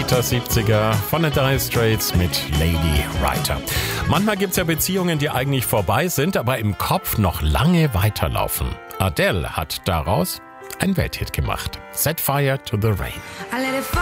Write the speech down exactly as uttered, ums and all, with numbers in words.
Später-siebziger von den Dire Straits mit Lady Writer. Manchmal gibt es ja Beziehungen, die eigentlich vorbei sind, aber im Kopf noch lange weiterlaufen. Adele hat daraus einen Welthit gemacht. Set Fire to the Rain.